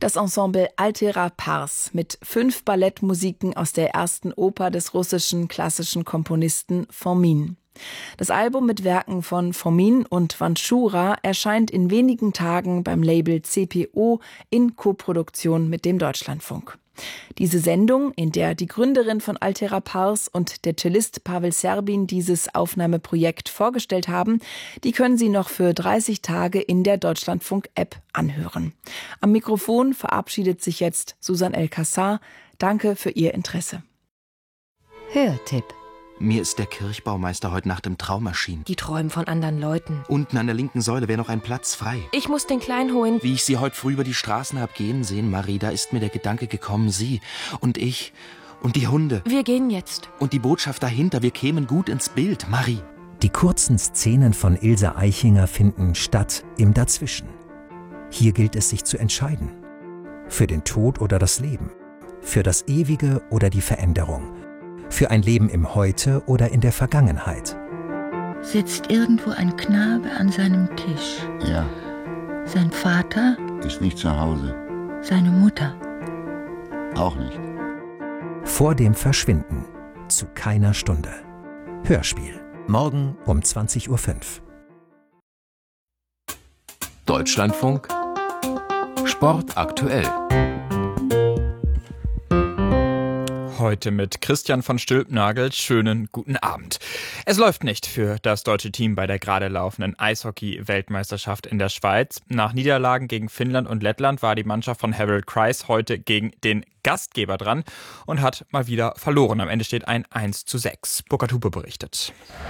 Das Ensemble Altera Pars mit 5 Ballettmusiken aus der ersten Oper des russischen klassischen Komponisten Fomin. Das Album mit Werken von Fomin und Vanchura erscheint in wenigen Tagen beim Label CPO in Koproduktion mit dem Deutschlandfunk. Diese Sendung, in der die Gründerin von Altera Pars und der Cellist Pavel Serbin dieses Aufnahmeprojekt vorgestellt haben, die können Sie noch für 30 Tage in der Deutschlandfunk-App anhören. Am Mikrofon verabschiedet sich jetzt Susan El-Kassar. Danke für Ihr Interesse. Hörtipp. Mir ist der Kirchbaumeister heute Nacht im Traum erschienen. Die träumen von anderen Leuten. Unten an der linken Säule wäre noch ein Platz frei. Ich muss den Kleinen holen. Wie ich Sie heute früh über die Straßen hab gehen sehen, Marie, da ist mir der Gedanke gekommen, Sie und ich und die Hunde. Wir gehen jetzt. Und die Botschaft dahinter, wir kämen gut ins Bild, Marie. Die kurzen Szenen von Ilse Aichinger finden statt im Dazwischen. Hier gilt es, sich zu entscheiden. Für den Tod oder das Leben. Für das Ewige oder die Veränderung. Für ein Leben im Heute oder in der Vergangenheit. Sitzt irgendwo ein Knabe an seinem Tisch. Ja. Sein Vater? Ist nicht zu Hause. Seine Mutter? Auch nicht. Vor dem Verschwinden. Zu keiner Stunde. Hörspiel. Morgen um 20:05 Uhr. Deutschlandfunk Sport aktuell. Heute mit Christian von Stülpnagel. Schönen guten Abend. Es läuft nicht für das deutsche Team bei der gerade laufenden Eishockey-Weltmeisterschaft in der Schweiz. Nach Niederlagen gegen Finnland und Lettland war die Mannschaft von Harold Kreis heute gegen den Gastgeber dran und hat mal wieder verloren. Am Ende steht ein 1:6. Burkhard Hupe berichtet.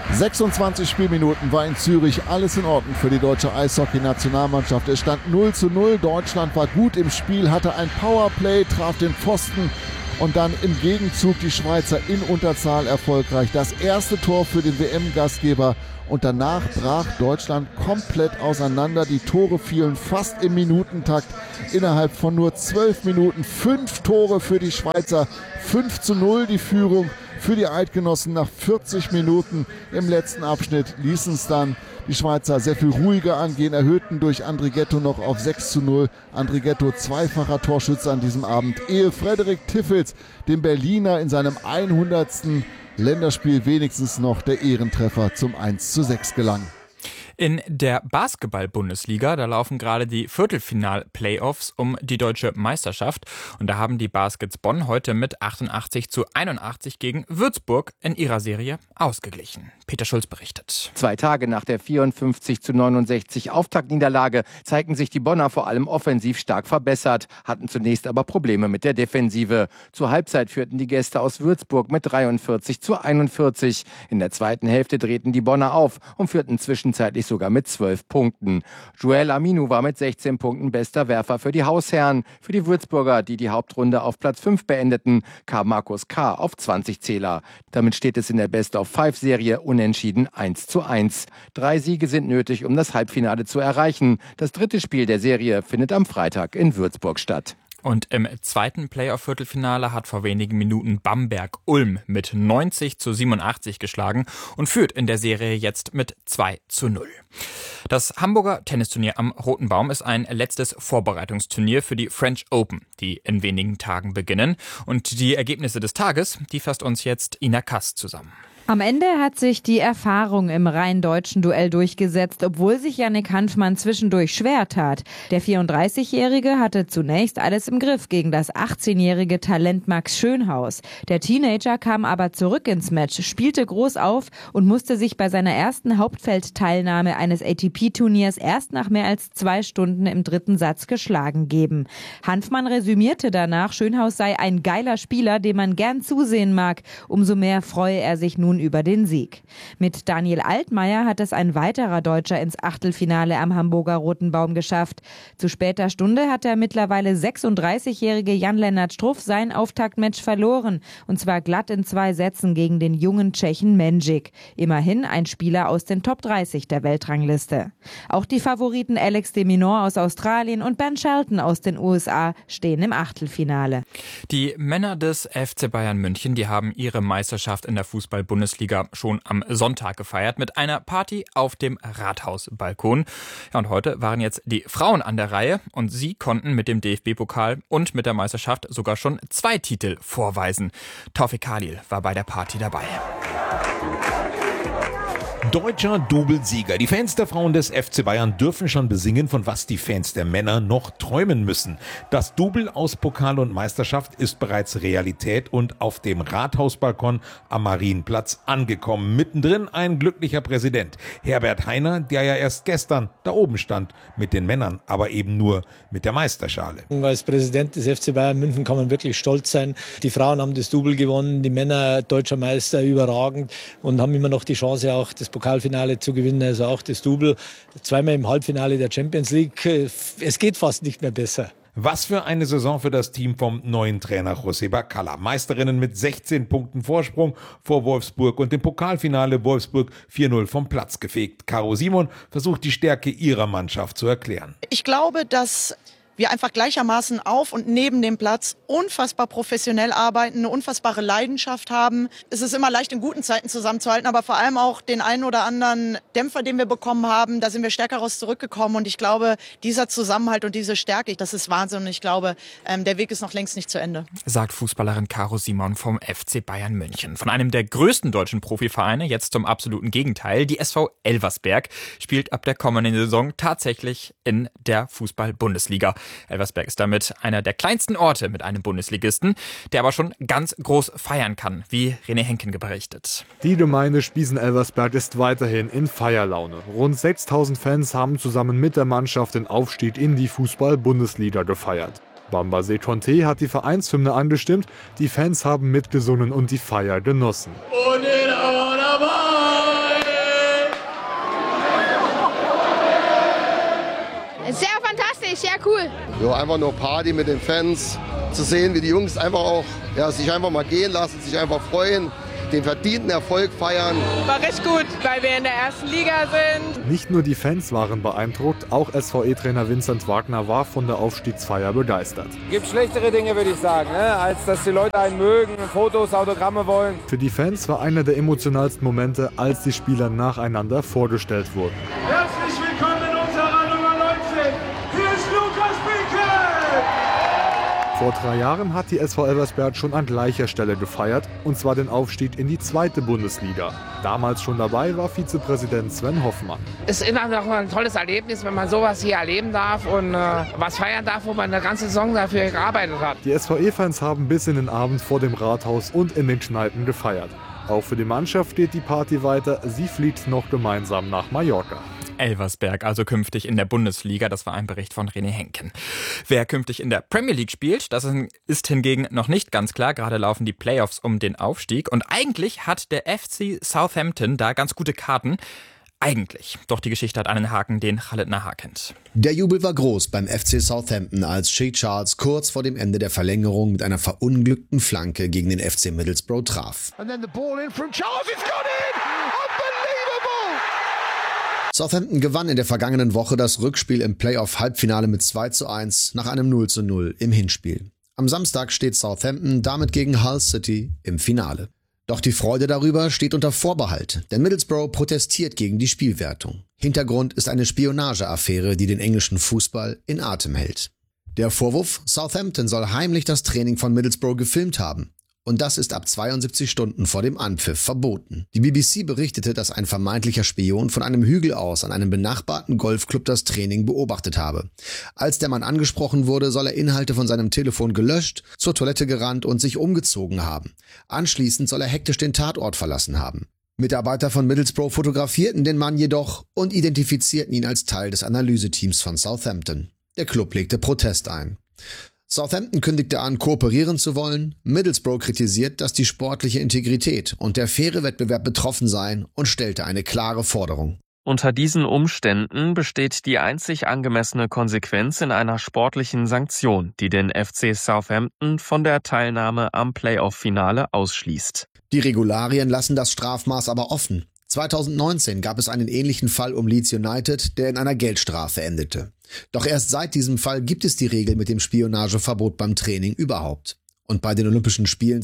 26 Spielminuten war in Zürich alles in Ordnung für die deutsche Eishockey-Nationalmannschaft. Es stand 0:0. Deutschland war gut im Spiel, hatte ein Powerplay, traf den Pfosten. Und dann im Gegenzug die Schweizer in Unterzahl erfolgreich. Das erste Tor für den WM-Gastgeber. Und danach brach Deutschland komplett auseinander. Die Tore fielen fast im Minutentakt. Innerhalb von nur 12 Minuten 5 Tore für die Schweizer. 5:0 die Führung für die Eidgenossen nach 40 Minuten. Im letzten Abschnitt ließen es dann die Schweizer sehr viel ruhiger angehen, erhöhten durch Andrighetto noch auf 6:0. Andrighetto zweifacher Torschütze an diesem Abend, ehe Frederik Tiffels dem Berliner in seinem 100. Länderspiel wenigstens noch der Ehrentreffer zum 1:6 gelang. In der Basketball-Bundesliga, da laufen gerade die Viertelfinal-Playoffs um die deutsche Meisterschaft. Und da haben die Baskets Bonn heute mit 88:81 gegen Würzburg in ihrer Serie ausgeglichen. Peter Schulz berichtet. 2 Tage nach der 54:69 Auftaktniederlage zeigten sich die Bonner vor allem offensiv stark verbessert, hatten zunächst aber Probleme mit der Defensive. Zur Halbzeit führten die Gäste aus Würzburg mit 43:41. In der zweiten Hälfte drehten die Bonner auf und führten zwischenzeitlich sogar mit 12 Punkten. Joel Aminu war mit 16 Punkten bester Werfer für die Hausherren. Für die Würzburger, die die Hauptrunde auf Platz 5 beendeten, kam Markus K. auf 20 Zähler. Damit steht es in der Best-of-5-Serie unentschieden 1:1. 3 Siege sind nötig, um das Halbfinale zu erreichen. Das dritte Spiel der Serie findet am Freitag in Würzburg statt. Und im zweiten Playoff-Viertelfinale hat vor wenigen Minuten Bamberg Ulm mit 90:87 geschlagen und führt in der Serie jetzt mit 2:0. Das Hamburger Tennisturnier am Roten Baum ist ein letztes Vorbereitungsturnier für die French Open, die in wenigen Tagen beginnen. Und die Ergebnisse des Tages, die fasst uns jetzt Ina Kass zusammen. Am Ende hat sich die Erfahrung im rein deutschen Duell durchgesetzt, obwohl sich Yannick Hanfmann zwischendurch schwer tat. Der 34-Jährige hatte zunächst alles im Griff gegen das 18-jährige Talent Max Schönhaus. Der Teenager kam aber zurück ins Match, spielte groß auf und musste sich bei seiner ersten Hauptfeldteilnahme eines ATP-Turniers erst nach mehr als 2 Stunden im dritten Satz geschlagen geben. Hanfmann resümierte danach, Schönhaus sei ein geiler Spieler, dem man gern zusehen mag. Umso mehr freue er sich nun über den Sieg. Mit Daniel Altmaier hat es ein weiterer Deutscher ins Achtelfinale am Hamburger Roten Baum geschafft. Zu später Stunde hat der mittlerweile 36-jährige Jan-Lennart Struff sein Auftaktmatch verloren. Und zwar glatt in 2 Sätzen gegen den jungen Tschechen Mendžić. Immerhin ein Spieler aus den Top 30 der Weltrangliste. Auch die Favoriten Alex de Minaur aus Australien und Ben Shelton aus den USA stehen im Achtelfinale. Die Männer des FC Bayern München, die haben ihre Meisterschaft in der Fußball-Bundesliga Bundesliga schon am Sonntag gefeiert mit einer Party auf dem Rathausbalkon. Ja, und heute waren jetzt die Frauen an der Reihe und sie konnten mit dem DFB-Pokal und mit der Meisterschaft sogar schon 2 Titel vorweisen. Taufik Khalil war bei der Party dabei. Deutscher Doublesieger. Die Fans der Frauen des FC Bayern dürfen schon besingen, von was die Fans der Männer noch träumen müssen. Das Double aus Pokal und Meisterschaft ist bereits Realität und auf dem Rathausbalkon am Marienplatz angekommen. Mittendrin ein glücklicher Präsident, Herbert Hainer, der ja erst gestern da oben stand mit den Männern, aber eben nur mit der Meisterschale. Als Präsident des FC Bayern München kann man wirklich stolz sein. Die Frauen haben das Double gewonnen, die Männer deutscher Meister überragend und haben immer noch die Chance, auch das Pokalfinale zu gewinnen, also auch das Double. 2-mal im Halbfinale der Champions League. Es geht fast nicht mehr besser. Was für eine Saison für das Team vom neuen Trainer José Bacalla. Meisterinnen mit 16 Punkten Vorsprung vor Wolfsburg und im Pokalfinale Wolfsburg 4-0 vom Platz gefegt. Caro Simon versucht die Stärke ihrer Mannschaft zu erklären. Ich glaube, dass wir einfach gleichermaßen auf und neben dem Platz unfassbar professionell arbeiten, eine unfassbare Leidenschaft haben. Es ist immer leicht, in guten Zeiten zusammenzuhalten, aber vor allem auch den einen oder anderen Dämpfer, den wir bekommen haben, da sind wir stärker raus zurückgekommen. Und ich glaube, dieser Zusammenhalt und diese Stärke, das ist Wahnsinn. Und ich glaube, der Weg ist noch längst nicht zu Ende. Sagt Fußballerin Caro Simon vom FC Bayern München. Von einem der größten deutschen Profivereine jetzt zum absoluten Gegenteil. Die SV Elversberg spielt ab der kommenden Saison tatsächlich in der Fußball-Bundesliga. Elversberg ist damit einer der kleinsten Orte mit einem Bundesligisten, der aber schon ganz groß feiern kann, wie René Henken berichtet. Die Gemeinde Spiesen-Elversberg ist weiterhin in Feierlaune. Rund 6.000 Fans haben zusammen mit der Mannschaft den Aufstieg in die Fußball-Bundesliga gefeiert. Bamba Seconte hat die Vereinshymne angestimmt, die Fans haben mitgesungen und die Feier genossen. Sehr fantastisch, sehr cool. Ja, einfach nur Party mit den Fans, zu sehen, wie die Jungs einfach auch sich einfach mal gehen lassen, sich einfach freuen, den verdienten Erfolg feiern. War recht gut, weil wir in der ersten Liga sind. Nicht nur die Fans waren beeindruckt, auch SVE-Trainer Vincent Wagner war von der Aufstiegsfeier begeistert. Gibt schlechtere Dinge, würde ich sagen, als dass die Leute einen mögen, Fotos, Autogramme wollen. Für die Fans war einer der emotionalsten Momente, als die Spieler nacheinander vorgestellt wurden. Herzlich willkommen in unserer Nummer 19. Hier ist Lukas Bieke! Vor 3 Jahren hat die SV Elversberg schon an gleicher Stelle gefeiert, und zwar den Aufstieg in die 2. Bundesliga. Damals schon dabei war Vizepräsident Sven Hoffmann. Es ist immer noch ein tolles Erlebnis, wenn man sowas hier erleben darf und was feiern darf, wo man eine ganze Saison dafür gearbeitet hat. Die SVE-Fans haben bis in den Abend vor dem Rathaus und in den Kneipen gefeiert. Auch für die Mannschaft geht die Party weiter. Sie fliegt noch gemeinsam nach Mallorca. Elversberg, also künftig in der Bundesliga. Das war ein Bericht von René Henken. Wer künftig in der Premier League spielt, das ist hingegen noch nicht ganz klar. Gerade laufen die Playoffs um den Aufstieg. Und eigentlich hat der FC Southampton da ganz gute Karten. Eigentlich. Doch die Geschichte hat einen Haken, den Khaled Nahar kennt. Der Jubel war groß beim FC Southampton, als Shea Charles kurz vor dem Ende der Verlängerung mit einer verunglückten Flanke gegen den FC Middlesbrough traf. Southampton gewann in der vergangenen Woche das Rückspiel im Playoff-Halbfinale mit 2:1 nach einem 0:0 im Hinspiel. Am Samstag steht Southampton damit gegen Hull City im Finale. Doch die Freude darüber steht unter Vorbehalt, denn Middlesbrough protestiert gegen die Spielwertung. Hintergrund ist eine Spionageaffäre, die den englischen Fußball in Atem hält. Der Vorwurf: Southampton soll heimlich das Training von Middlesbrough gefilmt haben. Und das ist ab 72 Stunden vor dem Anpfiff verboten. Die BBC berichtete, dass ein vermeintlicher Spion von einem Hügel aus an einem benachbarten Golfclub das Training beobachtet habe. Als der Mann angesprochen wurde, soll er Inhalte von seinem Telefon gelöscht, zur Toilette gerannt und sich umgezogen haben. Anschließend soll er hektisch den Tatort verlassen haben. Mitarbeiter von Middlesbrough fotografierten den Mann jedoch und identifizierten ihn als Teil des Analyseteams von Southampton. Der Club legte Protest ein. Southampton kündigte an, kooperieren zu wollen. Middlesbrough kritisiert, dass die sportliche Integrität und der faire Wettbewerb betroffen seien und stellte eine klare Forderung. Unter diesen Umständen besteht die einzig angemessene Konsequenz in einer sportlichen Sanktion, die den FC Southampton von der Teilnahme am Playoff-Finale ausschließt. Die Regularien lassen das Strafmaß aber offen. 2019 gab es einen ähnlichen Fall um Leeds United, der in einer Geldstrafe endete. Doch erst seit diesem Fall gibt es die Regel mit dem Spionageverbot beim Training überhaupt. Und bei den Olympischen Spielen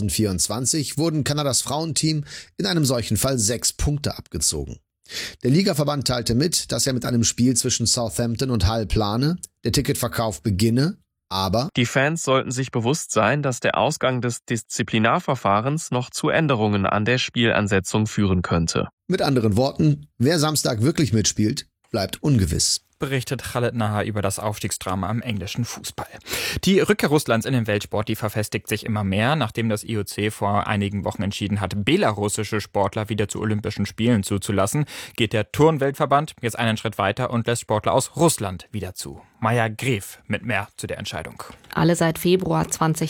2024 wurden Kanadas Frauenteam in einem solchen Fall 6 Punkte abgezogen. Der Ligaverband teilte mit, dass er mit einem Spiel zwischen Southampton und Hull plane, der Ticketverkauf beginne, aber die Fans sollten sich bewusst sein, dass der Ausgang des Disziplinarverfahrens noch zu Änderungen an der Spielansetzung führen könnte. Mit anderen Worten, wer Samstag wirklich mitspielt, bleibt ungewiss. Berichtet Khaled Naha über das Aufstiegsdrama im englischen Fußball. Die Rückkehr Russlands in den Weltsport, die verfestigt sich immer mehr, nachdem das IOC vor einigen Wochen entschieden hat, belarussische Sportler wieder zu Olympischen Spielen zuzulassen, geht der Turnweltverband jetzt einen Schritt weiter und lässt Sportler aus Russland wieder zu. Maja Gref mit mehr zu der Entscheidung. Alle seit Februar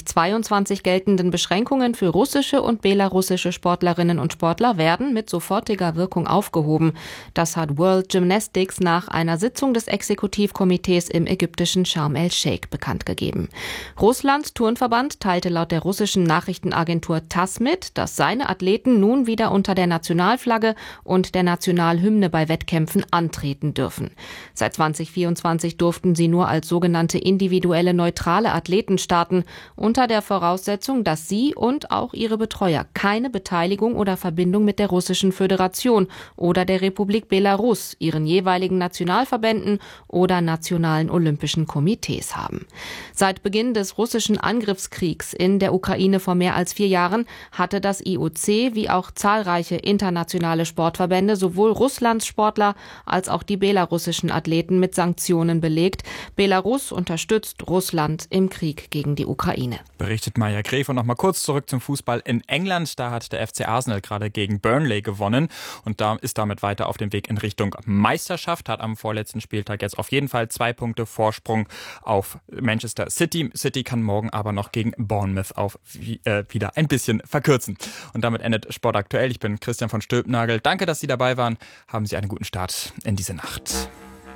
2022 geltenden Beschränkungen für russische und belarussische Sportlerinnen und Sportler werden mit sofortiger Wirkung aufgehoben. Das hat World Gymnastics nach einer Sitzung des Exekutivkomitees im ägyptischen Sharm el-Sheikh bekannt gegeben. Russlands Turnverband teilte laut der russischen Nachrichtenagentur TASS mit, dass seine Athleten nun wieder unter der Nationalflagge und der Nationalhymne bei Wettkämpfen antreten dürfen. Seit 2024 durften sie nur als sogenannte individuelle neutrale Athleten starten, unter der Voraussetzung, dass sie und auch ihre Betreuer keine Beteiligung oder Verbindung mit der Russischen Föderation oder der Republik Belarus, ihren jeweiligen Nationalverbänden oder nationalen Olympischen Komitees haben. Seit Beginn des russischen Angriffskriegs in der Ukraine vor mehr als 4 Jahren hatte das IOC wie auch zahlreiche internationale Sportverbände sowohl Russlands Sportler als auch die belarussischen Athleten mit Sanktionen belegt. Belarus unterstützt Russland im Krieg gegen die Ukraine. Berichtet Maja Gref. Und noch mal kurz zurück zum Fußball in England. Da hat der FC Arsenal gerade gegen Burnley gewonnen und da ist damit weiter auf dem Weg in Richtung Meisterschaft. Hat am vorletzten Spieltag jetzt auf jeden Fall 2 Punkte Vorsprung auf Manchester City. City kann morgen aber noch gegen Bournemouth wieder ein bisschen verkürzen. Und damit endet Sport aktuell. Ich bin Christian von Stülpnagel. Danke, dass Sie dabei waren. Haben Sie einen guten Start in diese Nacht.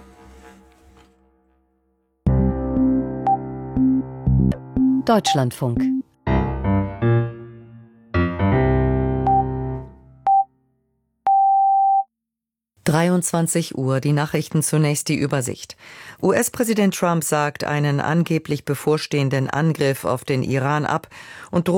Deutschlandfunk. Uhr, die Nachrichten zunächst die Übersicht. US-Präsident Trump sagt einen angeblich bevorstehenden Angriff auf den Iran ab und droht